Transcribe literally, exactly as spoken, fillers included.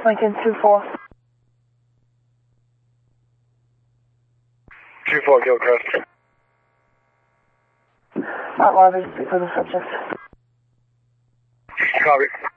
Lincoln two four. two four, Gilchrist. Not live, I just speak for the subject. Copy.